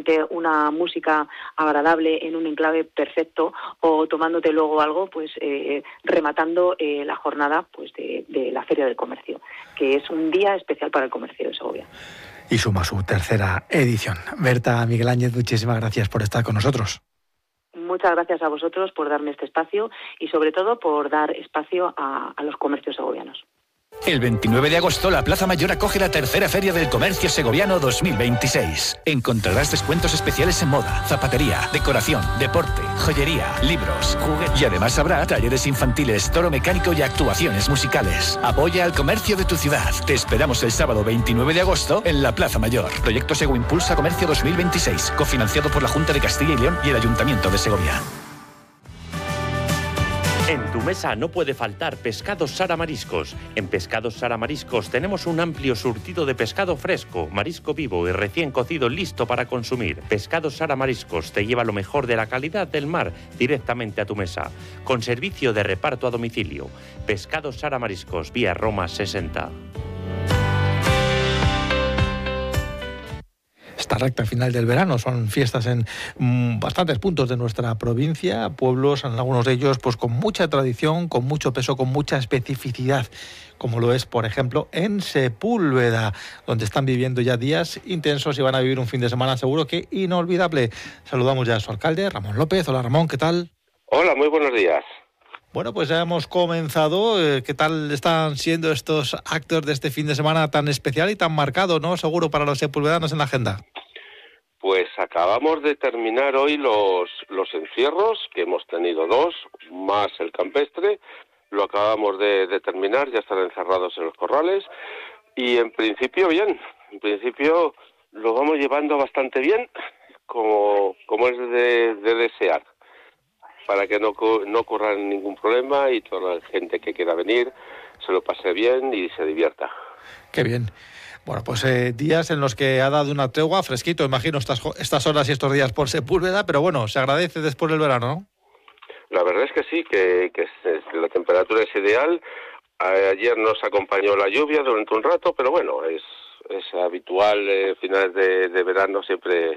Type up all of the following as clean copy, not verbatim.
escuchándote una música agradable en un enclave perfecto, o tomándote luego algo, pues rematando la jornada pues de la Feria del Comercio, que es un día especial para el comercio de Segovia. Y suma su tercera edición. Berta, Miguel Ángel, muchísimas gracias por estar con nosotros. Muchas gracias a vosotros por darme este espacio y sobre todo por dar espacio a los comercios segovianos. El 29 de agosto, la Plaza Mayor acoge la tercera Feria del Comercio Segoviano 2026. Encontrarás descuentos especiales en moda, zapatería, decoración, deporte, joyería, libros, juguetes. Y además habrá talleres infantiles, toro mecánico y actuaciones musicales. Apoya al comercio de tu ciudad. Te esperamos el sábado 29 de agosto en la Plaza Mayor. Proyecto Sego Impulsa Comercio 2026, cofinanciado por la Junta de Castilla y León y el Ayuntamiento de Segovia. En tu mesa no puede faltar Pescados Sara Mariscos. En Pescados Sara Mariscos tenemos un amplio surtido de pescado fresco, marisco vivo y recién cocido listo para consumir. Pescados Sara Mariscos te lleva lo mejor de la calidad del mar directamente a tu mesa, con servicio de reparto a domicilio. Pescados Sara Mariscos, vía Roma 60. Esta recta final del verano son fiestas en bastantes puntos de nuestra provincia, pueblos, en algunos de ellos pues con mucha tradición, con mucho peso, con mucha especificidad, como lo es, por ejemplo, en Sepúlveda, donde están viviendo ya días intensos y van a vivir un fin de semana seguro que inolvidable. Saludamos ya a su alcalde, Ramón López. Hola, Ramón, ¿qué tal? Hola, muy buenos días. Bueno, pues ya hemos comenzado. ¿Qué tal están siendo estos actos de este fin de semana tan especial y tan marcado, ¿no? Seguro para los sepulvedanos en la agenda. Pues acabamos de terminar hoy los encierros, que hemos tenido 2, más el campestre. Lo acabamos de terminar, ya están encerrados en los corrales. Y en principio bien, en principio lo vamos llevando bastante bien, como es de desear, para que no ocurra ningún problema y toda la gente que quiera venir se lo pase bien y se divierta. Qué bien. Bueno, pues días en los que ha dado una tregua, fresquito, imagino, estas horas y estos días por Sepúlveda, pero bueno, se agradece después del verano, ¿no? La verdad es que sí, que la temperatura es ideal. Ayer nos acompañó la lluvia durante un rato, pero bueno, es habitual, finales de verano siempre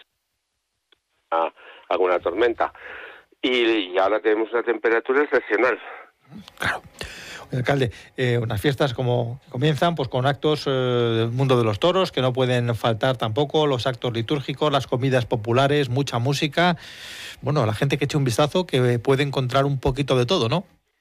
alguna tormenta. Y ahora tenemos una temperatura excepcional. Claro. Alcalde, unas fiestas como comienzan pues con actos del mundo de los toros, que no pueden faltar tampoco, los actos litúrgicos, las comidas populares, mucha música. Bueno, la gente que eche un vistazo que puede encontrar un poquito de todo, ¿no?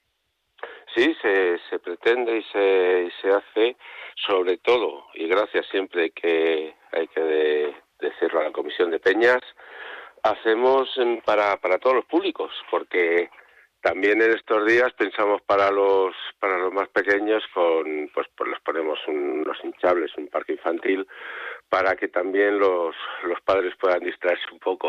Sí, se pretende y se hace, sobre todo, y gracias siempre que hay que decirlo a la Comisión de Peñas, hacemos para todos los públicos, porque también en estos días pensamos para los más pequeños pues les ponemos unos hinchables, un parque infantil, para que también los padres puedan distraerse un poco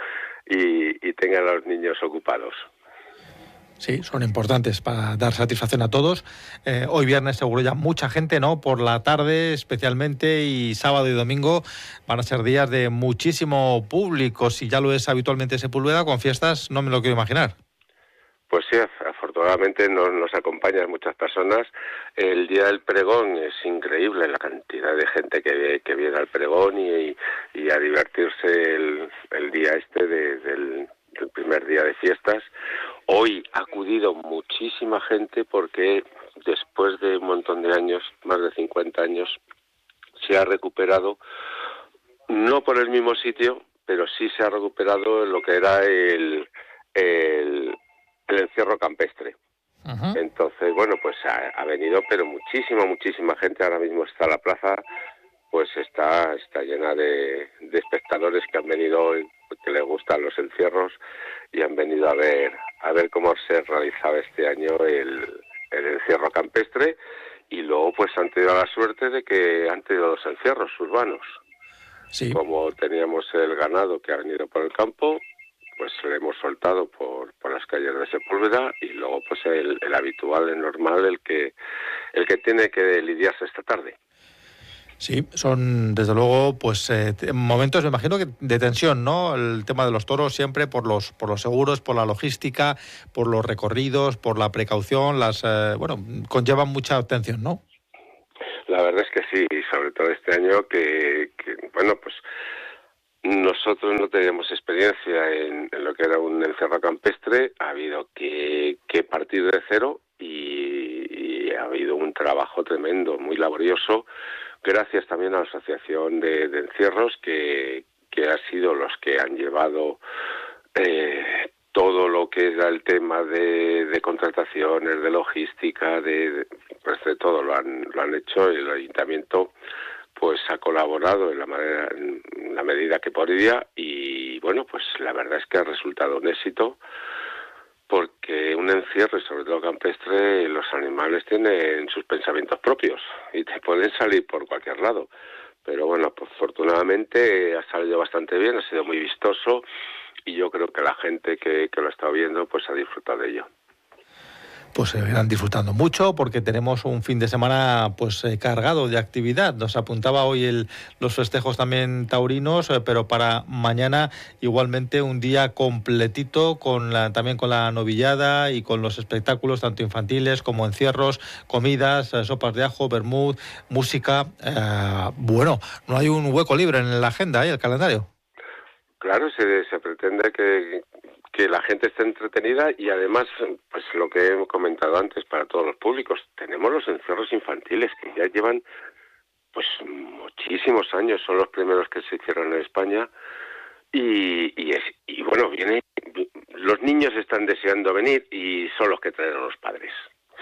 y tengan a los niños ocupados. Sí, son importantes para dar satisfacción a todos. Hoy viernes seguro ya mucha gente, ¿no? Por la tarde especialmente, y sábado y domingo van a ser días de muchísimo público. Si ya lo es habitualmente Sepúlveda, con fiestas no me lo quiero imaginar. Pues sí, afortunadamente nos acompañan muchas personas. El día del pregón es increíble la cantidad de gente que viene al pregón y a divertirse el día del primer día de fiestas. Hoy ha acudido muchísima gente porque después de un montón de años, más de 50 años, se ha recuperado, no por el mismo sitio, pero sí se ha recuperado lo que era el encierro campestre. Uh-huh. Entonces, bueno, pues ha venido, pero muchísima gente. Ahora mismo está la plaza, pues está llena de espectadores que han venido, que les gustan los encierros y han venido a ver cómo se realizaba este año el encierro campestre, y luego pues han tenido la suerte de que han tenido los encierros urbanos. Sí. Como teníamos el ganado que ha venido por el campo, pues lo hemos soltado por las calles de Sepúlveda, y luego pues el habitual, el normal, el que tiene que lidiarse esta tarde. Sí, son desde luego pues momentos, me imagino, que de tensión, ¿no? El tema de los toros siempre por los seguros, por la logística, por los recorridos, por la precaución, conllevan mucha atención, ¿no? La verdad es que sí, y sobre todo este año que bueno, pues Nosotros no teníamos experiencia en lo que era un encierro campestre, ha habido que partir de cero y ha habido un trabajo tremendo, muy laborioso, gracias también a la Asociación de Encierros, que ha sido los que han llevado todo lo que era el tema de contrataciones, de logística, pues de todo lo han hecho. El Ayuntamiento pues ha colaborado en la medida que podía y bueno, pues la verdad es que ha resultado un éxito, porque un encierro, y sobre todo campestre, los animales tienen sus pensamientos propios y te pueden salir por cualquier lado. Pero bueno, pues afortunadamente ha salido bastante bien, ha sido muy vistoso y yo creo que la gente que lo ha estado viendo pues ha disfrutado de ello. Pues se verán disfrutando mucho, porque tenemos un fin de semana pues cargado de actividad. Nos apuntaba hoy los festejos también taurinos, pero para mañana igualmente un día completito también con la novillada y con los espectáculos tanto infantiles como encierros, comidas, sopas de ajo, vermut, música. Bueno, no hay un hueco libre en la agenda, el calendario. Claro, se pretende que la gente esté entretenida y además, pues lo que he comentado antes, para todos los públicos, tenemos los encierros infantiles que ya llevan pues muchísimos años, son los primeros que se hicieron en España y bueno, los niños están deseando venir y son los que traen a los padres.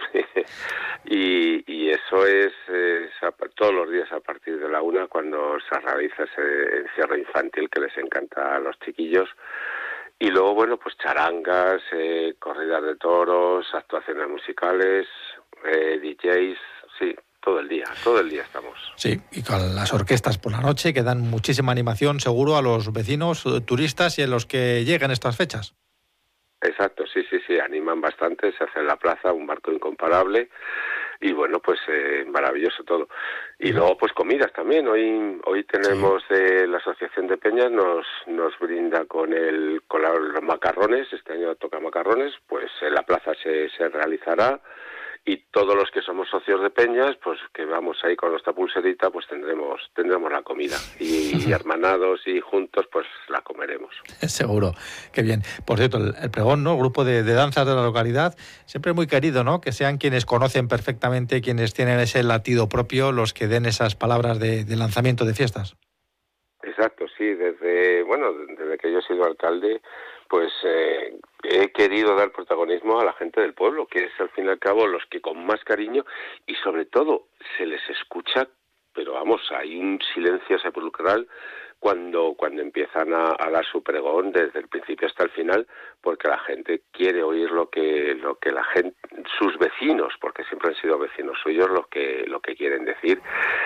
y eso es todos los días a partir de la 1 cuando se realiza ese encierro infantil que les encanta a los chiquillos. Y luego, bueno, pues charangas, corridas de toros, actuaciones musicales, DJs, sí, todo el día estamos. Sí, y con las orquestas por la noche que dan muchísima animación, seguro, a los vecinos, turistas y a los que llegan estas fechas. Exacto, sí, animan bastante, se hace en la plaza un barco incomparable y bueno, pues maravilloso todo. Y luego pues comidas también, hoy tenemos la Asociación de Peñas, nos brinda con los macarrones, este año toca macarrones, pues en la plaza se realizará y todos los que somos socios de Peñas, pues que vamos ahí con nuestra pulserita, pues tendremos la comida y hermanados y juntos pues la comeremos. Seguro, qué bien. Por cierto, el pregón, ¿no? El grupo de danzas de la localidad, siempre muy querido, ¿no? Que sean quienes conocen perfectamente, quienes tienen ese latido propio, los que den esas palabras de lanzamiento de fiestas. Exacto, sí, desde que yo he sido alcalde, pues he querido dar protagonismo a la gente del pueblo, que es al fin y al cabo los que con más cariño y sobre todo se les escucha, pero vamos, hay un silencio sepulcral cuando empiezan a dar su pregón desde el principio hasta el final, porque la gente quiere oír lo que la gente, sus vecinos, porque siempre han sido vecinos suyos, lo que quieren decir.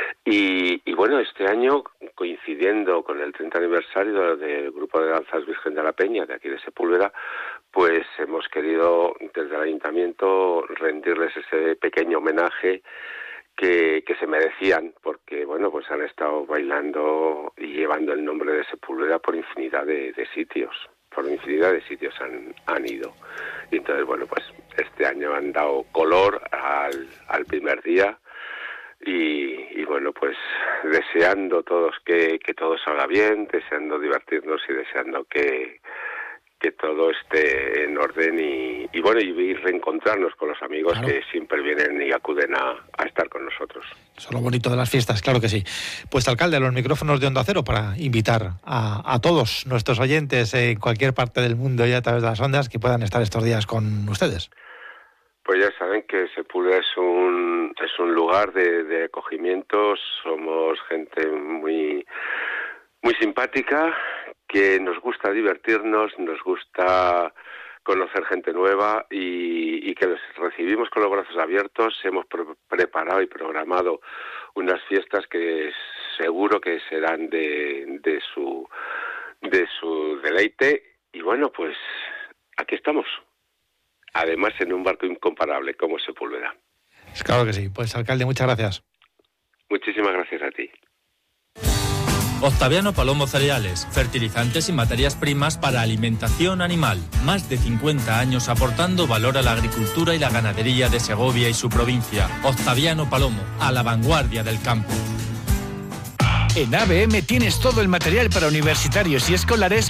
Y bueno, este año, coincidiendo con el 30 aniversario del Grupo de Danzas Virgen de la Peña, de aquí de Sepúlveda, pues hemos querido desde el Ayuntamiento rendirles ese pequeño homenaje que se merecían, porque bueno, pues han estado bailando y llevando el nombre de Sepúlveda por infinidad de sitios. Por infinidad de sitios han ido. Y entonces, bueno, pues este año han dado color al primer día y bueno, pues deseando todos que todo salga bien, deseando divertirnos y deseando que todo esté en orden y bueno, y reencontrarnos con los amigos, claro, que siempre vienen y acuden a estar con nosotros. Eso es lo bonito de las fiestas, claro que sí. Pues alcalde, los micrófonos de Onda Cero para invitar a todos nuestros oyentes en cualquier parte del mundo y a través de las ondas que puedan estar estos días con ustedes. Pues ya saben que Sepúlveda es un lugar de acogimiento, somos gente muy simpática, que nos gusta divertirnos, nos gusta conocer gente nueva y que les recibimos con los brazos abiertos. Hemos preparado y programado unas fiestas que seguro que serán de su deleite y bueno, pues aquí estamos. Además en un barco incomparable como Sepúlveda. Claro que sí. Pues alcalde, muchas gracias. Muchísimas gracias a ti. Octaviano Palomo Cereales, fertilizantes y materias primas para alimentación animal. Más de 50 años aportando valor a la agricultura y la ganadería de Segovia y su provincia. Octaviano Palomo, a la vanguardia del campo. En ABM tienes todo el material para universitarios y escolares